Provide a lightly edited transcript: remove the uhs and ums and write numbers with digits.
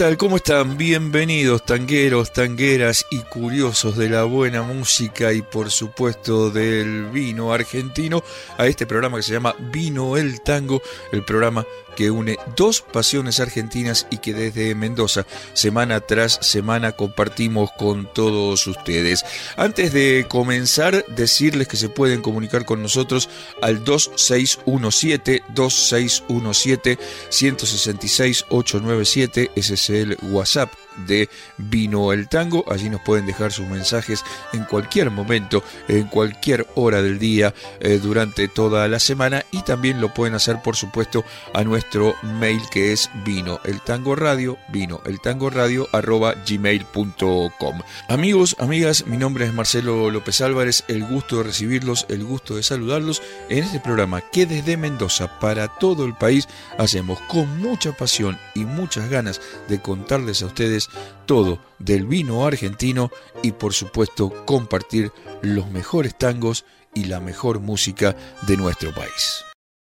¿Tal? ¿Cómo están? Bienvenidos tangueros, tangueras y curiosos de la buena música y por supuesto del vino argentino a este programa que se llama Vino el Tango, el programa que une dos pasiones argentinas y que desde Mendoza, semana tras semana, compartimos con todos ustedes. Antes de comenzar, decirles que se pueden comunicar con nosotros al 2617-166-897, ese es el WhatsApp de Vino el Tango. Allí nos pueden dejar sus mensajes en cualquier momento, en cualquier hora del día, durante toda la semana, y también lo pueden hacer, por supuesto, a nuestro mail, que es vinoeltangoradio@gmail.com. Amigos, amigas, mi nombre es Marcelo López Álvarez, el gusto de recibirlos, el gusto de saludarlos en este programa que desde Mendoza para todo el país hacemos con mucha pasión y muchas ganas de contarles a ustedes todo del vino argentino y por supuesto compartir los mejores tangos y la mejor música de nuestro país.